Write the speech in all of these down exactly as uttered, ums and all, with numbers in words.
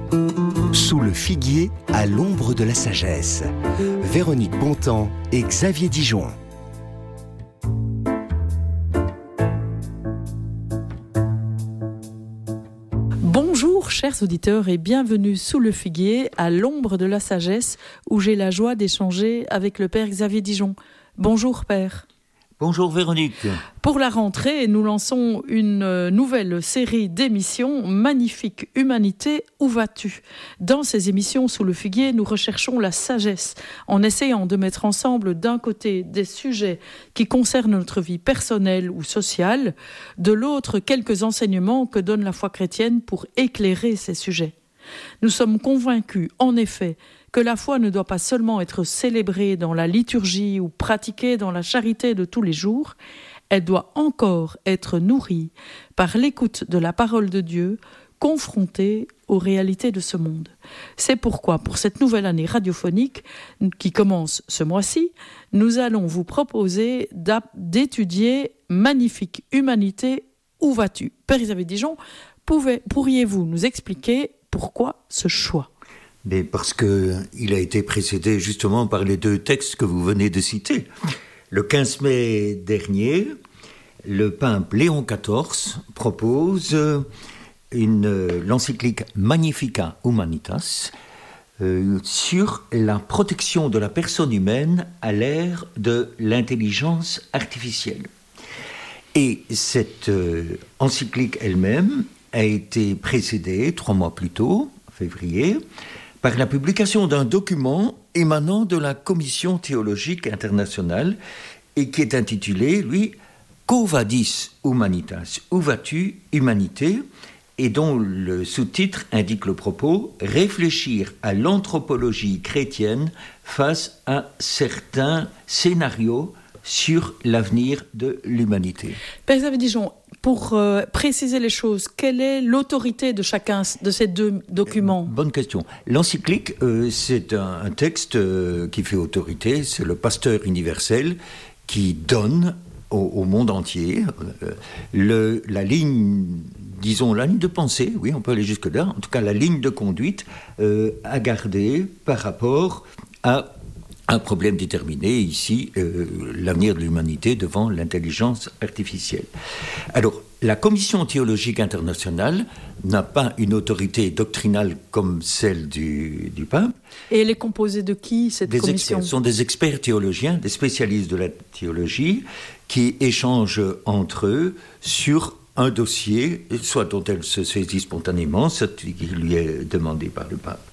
Sous le figuier, à l'ombre de la sagesse. Véronique Bontemps et Xavier Dijon. Bonjour chers auditeurs et bienvenue sous le figuier, à l'ombre de la sagesse, où j'ai la joie d'échanger avec le père Xavier Dijon. Bonjour père. Bonjour Véronique. Pour la rentrée, nous lançons une nouvelle série d'émissions, Magnifique Humanité, où vas-tu ? Dans ces émissions sous le figuier, nous recherchons la sagesse, en essayant de mettre ensemble d'un côté des sujets qui concernent notre vie personnelle ou sociale, de l'autre quelques enseignements que donne la foi chrétienne pour éclairer ces sujets. Nous sommes convaincus, en effet, que la foi ne doit pas seulement être célébrée dans la liturgie ou pratiquée dans la charité de tous les jours, elle doit encore être nourrie par l'écoute de la parole de Dieu, confrontée aux réalités de ce monde. C'est pourquoi, pour cette nouvelle année radiophonique qui commence ce mois-ci, nous allons vous proposer d'étudier Magnifique Humanité, où vas-tu ? Père Xavier Dijon, pouvez, pourriez-vous nous expliquer pourquoi ce choix ? Mais parce qu'il a été précédé justement par les deux textes que vous venez de citer. Le quinze mai dernier, le pape Léon quatorze propose une, l'encyclique Magnifica Humanitas euh, sur la protection de la personne humaine à l'ère de l'intelligence artificielle. Et cette euh, encyclique elle-même a été précédée trois mois plus tôt, en février, par la publication d'un document émanant de la Commission théologique internationale et qui est intitulé, lui, Quo vadis humanitas, où vas-tu, humanité, et dont le sous-titre indique le propos, réfléchir à l'anthropologie chrétienne face à certains scénarios sur l'avenir de l'humanité. Père Xavier Dijon, pour euh, préciser les choses, quelle est l'autorité de chacun de ces deux documents ? Bonne question. L'encyclique, euh, c'est un, un texte euh, qui fait autorité, c'est le pasteur universel qui donne au, au monde entier euh, le, la ligne, disons la ligne de pensée, oui, on peut aller jusque-là, en tout cas la ligne de conduite euh, à garder par rapport à un problème déterminé, ici, euh, l'avenir de l'humanité devant l'intelligence artificielle. Alors, la Commission théologique internationale n'a pas une autorité doctrinale comme celle du, du pape. Et elle est composée de qui, cette des commission ? experts, Ce sont des experts théologiens, des spécialistes de la théologie, qui échangent entre eux sur un dossier, soit dont elle se saisit spontanément, soit qui lui est demandé par le pape.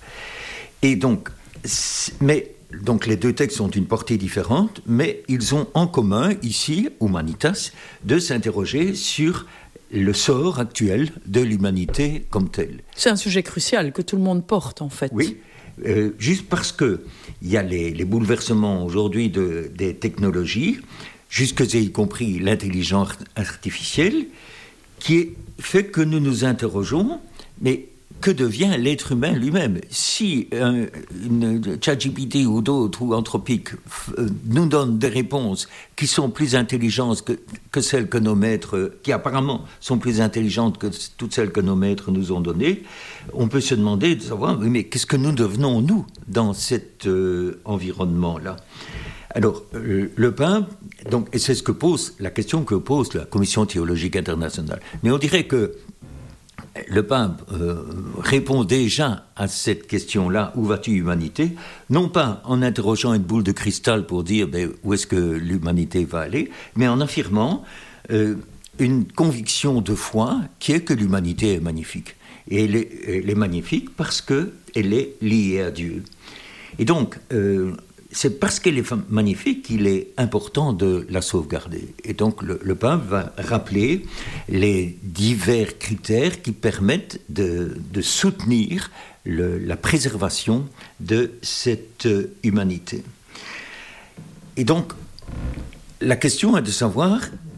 Et donc, mais... Donc les deux textes ont une portée différente, mais ils ont en commun, ici, Humanitas, de s'interroger sur le sort actuel de l'humanité comme telle. C'est un sujet crucial que tout le monde porte, en fait. Oui, euh, juste parce qu'il y a les, les bouleversements aujourd'hui de, des technologies, jusque et y compris l'intelligence artificielle, qui fait que nous nous interrogeons, mais que devient l'être humain lui-même ? Si euh, une ChatGPT ou d'autres, ou Anthropique, euh, nous donne des réponses qui sont plus intelligentes que, que celles que nos maîtres, qui apparemment sont plus intelligentes que toutes celles que nos maîtres nous ont données, on peut se demander de savoir, oui, mais qu'est-ce que nous devenons, nous, dans cet euh, environnement-là ? Alors, euh, le pape, donc, et c'est ce que pose, la question que pose la Commission théologique internationale. Mais on dirait que le pape euh, répond déjà à cette question-là, où vas-tu humanité, non pas en interrogeant une boule de cristal pour dire ben, où est-ce que l'humanité va aller, mais en affirmant euh, une conviction de foi qui est que l'humanité est magnifique. Et elle est, elle est magnifique parce qu'elle est liée à Dieu. Et donc, euh, c'est parce qu'elle est magnifique qu'il est important de la sauvegarder. Et donc le, le pape va rappeler les divers critères qui permettent de, de soutenir le, la préservation de cette humanité. Et donc, la question est de savoir,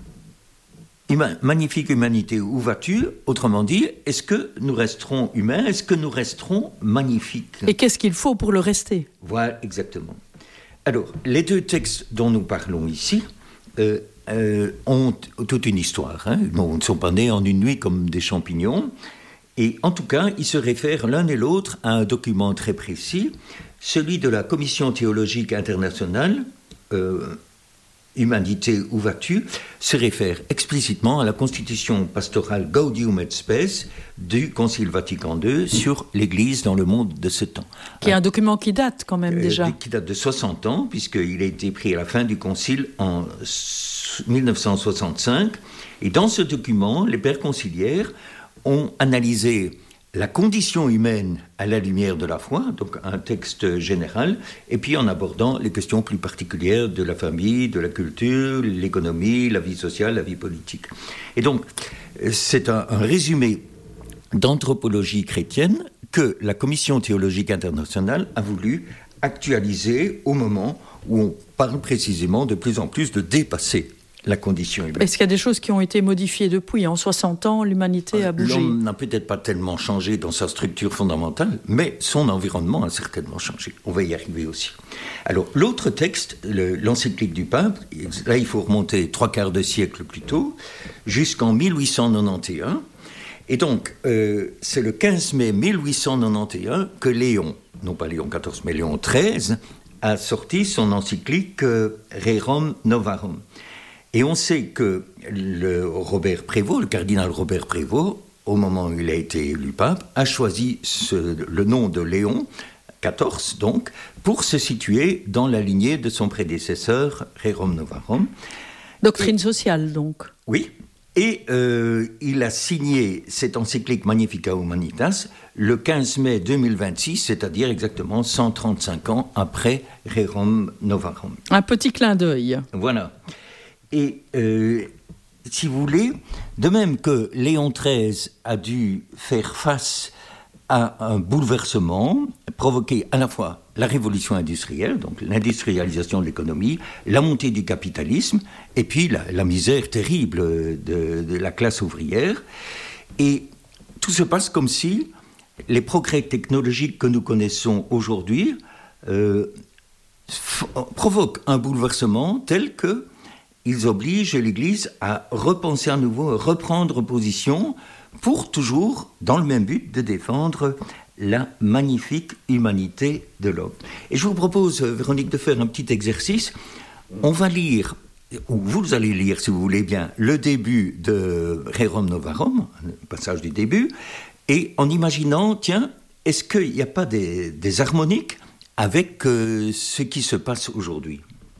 magnifique humanité, où vas-tu ? Autrement dit, est-ce que nous resterons humains ? Est-ce que nous resterons magnifiques ? Et qu'est-ce qu'il faut pour le rester ? Voilà, exactement. Alors, les deux textes dont nous parlons ici euh, euh, ont toute une histoire. Hein. Bon, ils ne sont pas nés en une nuit comme des champignons. Et en tout cas, ils se réfèrent l'un et l'autre à un document très précis, celui de la Commission théologique internationale, euh, Humanité, où vas-tu, se réfère explicitement à la constitution pastorale Gaudium et Spes du Concile Vatican deux sur l'Église dans le monde de ce temps. Qui est un document qui date quand même euh, déjà. Qui date de soixante ans, puisqu'il a été pris à la fin du Concile en dix-neuf cent soixante-cinq. Et dans ce document, les pères conciliaires ont analysé la condition humaine à la lumière de la foi, donc un texte général, et puis en abordant les questions plus particulières de la famille, de la culture, l'économie, la vie sociale, la vie politique. Et donc, c'est un, un résumé d'anthropologie chrétienne que la Commission théologique internationale a voulu actualiser au moment où on parle précisément de plus en plus de dépasser la condition humaine. Est-ce qu'il y a des choses qui ont été modifiées depuis ? En soixante ans, l'humanité a bougé. L'homme n'a peut-être pas tellement changé dans sa structure fondamentale, mais son environnement a certainement changé. On va y arriver aussi. Alors, l'autre texte, le, l'encyclique du pape, là, il faut remonter trois quarts de siècle plus tôt, jusqu'en mille huit cent quatre-vingt-onze. Et donc, euh, c'est le quinze mai mille huit cent quatre-vingt-onze que Léon, non pas Léon quatorze, mais Léon treize, a sorti son encyclique euh, Rerum Novarum. Et on sait que le Robert Prévost, le cardinal Robert Prévost, au moment où il a été élu pape, a choisi ce, le nom de Léon quatorze, donc, pour se situer dans la lignée de son prédécesseur, Rerum Novarum. Doctrine sociale, donc. Oui, et euh, il a signé cette encyclique Magnificat Humanitas le quinze mai deux mille vingt-six, c'est-à-dire exactement cent trente-cinq ans après Rerum Novarum. Un petit clin d'œil. Voilà. Et euh, si vous voulez, de même que Léon treize a dû faire face à un bouleversement provoqué à la fois la révolution industrielle, donc l'industrialisation de l'économie, la montée du capitalisme, et puis la, la misère terrible de, de la classe ouvrière. Et tout se passe comme si les progrès technologiques que nous connaissons aujourd'hui euh, f- provoquent un bouleversement tel que ils obligent l'Église à repenser à nouveau, à reprendre position pour toujours, dans le même but, de défendre la magnifique humanité de l'homme. Et je vous propose, Véronique, de faire un petit exercice. On va lire, ou vous allez lire, si vous voulez bien, le début de Rerum Novarum, le passage du début, et en imaginant, tiens, est-ce qu'il n'y a pas des, des harmoniques avec euh, ce qui se passe aujourd'hui ?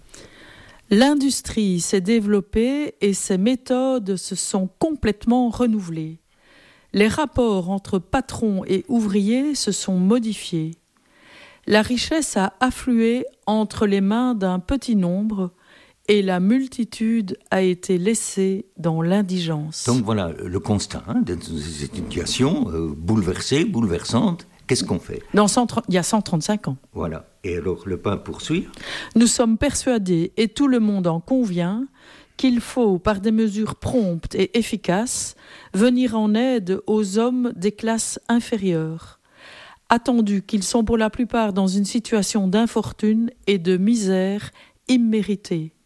L'industrie s'est développée et ses méthodes se sont complètement renouvelées. Les rapports entre patrons et ouvriers se sont modifiés. La richesse a afflué entre les mains d'un petit nombre et la multitude a été laissée dans l'indigence. Donc voilà le constat hein, de cette situation euh, bouleversée, bouleversante. Qu'est-ce qu'on fait ? Dans cent trente, il y a cent trente-cinq ans. Voilà. Et alors le pape poursuit ? Nous sommes persuadés, et tout le monde en convient, qu'il faut, par des mesures promptes et efficaces, venir en aide aux hommes des classes inférieures, attendu qu'ils sont pour la plupart dans une situation d'infortune et de misère imméritée.